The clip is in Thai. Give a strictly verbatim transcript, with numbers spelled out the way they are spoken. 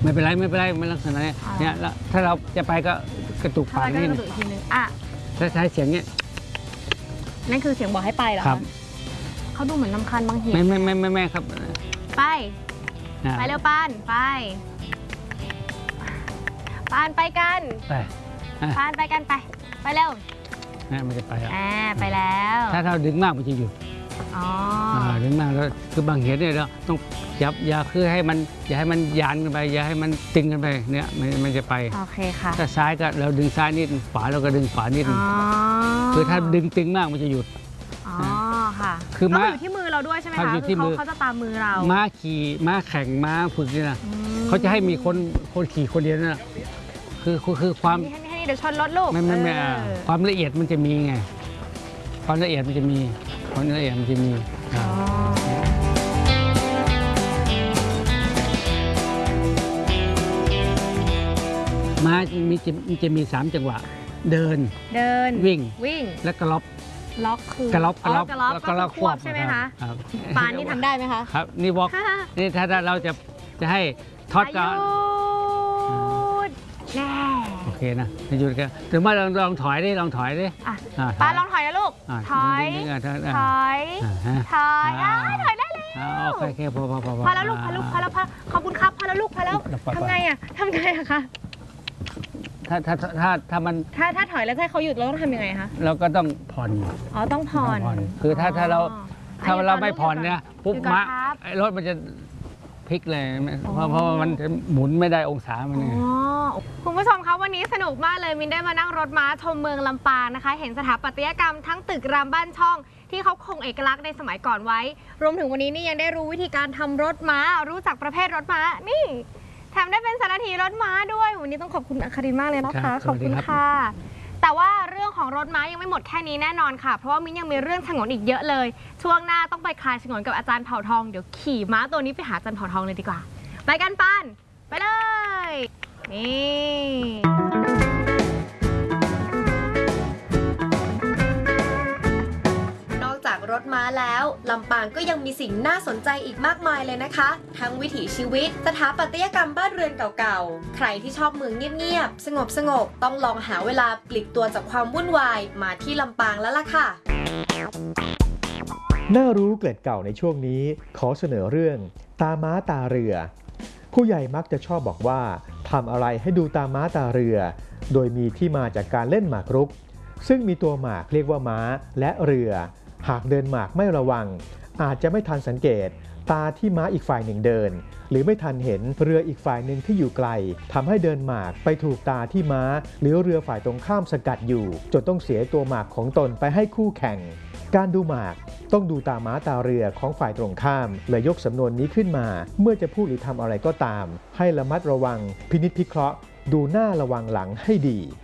ไม่เป็นไรไม่เป็นไรไม่ลักษณะนี้เนี่ยถ้าเราจะไปก็กระตุกปากนิดนึงทีนึงอ่ะถ้าใช้เสียงเนี้ยนั่นคือเสียงบอกให้ไปเหรอครับเขาดูเหมือนลำคาญบางทีไม่ไม่ไม่ไม่ไม่ครับไปไปเร็วปานไปปานไปกันไปปานไปกันไปไปเร็วนะมันจะไปแล้วไปแล้วถ้าเราดึงมากมันจะหยุดอ๋อดึงมากแล้วคือบางเหตุเนี่ยเราต้องยับอย่าคือให้มันอย่าให้มันยานกันไปอย่าให้มันตึงกันไปเนี่ยมันมันจะไปโอเคค่ะถ้าซ้ายก็เราดึงซ้ายนิดขวาเราก็ดึงขวานิดคือถ้าดึงตึงมากมันจะหยุดอ๋อค่ะคือม้าอยู่ที่มือเราด้วยใช่ไหมคะคือเขาเขาจะตามมือเราม้าขี่ม้าแข่งม้าฝึกนี่นะเขาจะให้มีคนคนขี่คนเดียวนะคือคือความให้เดี๋ยวชนรถลูกไม่ไม่ไม่ความละเอียดมันจะมีไงความละเอียดมันจะมีความละเอียดมันจะมีม้ามีจะจะมีสามจังหวะเดินเดินวิ่งวิ่งและกระล็อบล็อกคือกระล็อบกระล็อบแล้วก็ล็อกควบใช่ไหมคะปานนี่ทำได้ไหมคะครับนี่วอล์กนี่ถ้าเราจะจะให้ทอดก่อนแน่โอเคนะหยุดกันถึงว่าลองลองถอยดิลองถอยดิปานลองถอยนะลูกถอยถอยถอยถอยได้แล้วโอเคพอพอพอพอแล้วลูกพอลูกพอแล้วพอขอบคุณครับพอแล้วลูกพอแล้วทำไงอ่ะทำไงอะคะถ้าถ้าถ้าถ้ามันถ้าถ้าถอยแล้วให้เขาหยุดเราต้องทำยังไงคะเราก็ต้องผ่อนอ๋อต้องผ่อนคือถ้าถ้าเราถ้าเราไม่ผ่อนเนี่ยปุ๊บมะรถมันจะพลิกเลยเพราะเพราะมันหมุนไม่ได้องศามันเนี่ยคุณผู้ชมคะวันนี้สนุกมากเลยมินได้มานั่งรถม้าชมเมืองลำปางนะคะเห็นสถาปัตยกรรมทั้งตึกรามบ้านช่องที่เขาคงเอกลักษณ์ในสมัยก่อนไว้รวมถึงวันนี้นี่ยังได้รู้วิธีการทำรถม้ารู้จักประเภทรถม้านี่แถมได้เป็นสารถีรถม้าด้วยวันนี้ต้องขอบคุณอัครินมากเลยนะคะขอบคุณค่ะแต่ว่าเรื่องของรถม้ายังไม่หมดแค่นี้แน่นอนค่ะเพราะว่ามิ้นยังมีเรื่องฉงนอีกเยอะเลยช่วงหน้าต้องไปคลายฉงนกับอาจารย์เผ่าทองเดี๋ยวขี่ม้าตัวนี้ไปหาอาจารย์เผ่าทองเลยดีกว่าไปกันปานไปเลยนี่รถม้าแล้วลำปางก็ยังมีสิ่งน่าสนใจอีกมากมายเลยนะคะทั้งวิถีชีวิตสถาปัตยกรรมบ้านเรือนเก่าๆใครที่ชอบเมืองเงียบๆสงบๆต้องลองหาเวลาปลีกตัวจากความวุ่นวายมาที่ลำปางแล้วล่ะค่ะน่ารู้เกล็ดเก่าในช่วงนี้ขอเสนอเรื่องตาม้าตาเรือผู้ใหญ่มักจะชอบบอกว่าทำอะไรให้ดูตาม้าตาเรือโดยมีที่มาจากการเล่นหมากรุกซึ่งมีตัวหมากเรียกว่าม้าและเรือหากเดินหมากไม่ระวังอาจจะไม่ทันสังเกตตาที่ม้าอีกฝ่ายหนึ่งเดินหรือไม่ทันเห็นเรืออีกฝ่ายหนึ่งที่อยู่ไกลทำให้เดินหมากไปถูกตาที่ม้าหรือเรือฝ่ายตรงข้ามสกัดอยู่จนต้องเสียตัวหมากของตนไปให้คู่แข่งการดูหมากต้องดูตาม้าตาเรือของฝ่ายตรงข้ามเลยยกสำนวนนี้ขึ้นมาเมื่อจะพูดหรือทำอะไรก็ตามให้ระมัดระวังพินิจพิเคราะห์ดูหน้าระวังหลังให้ดี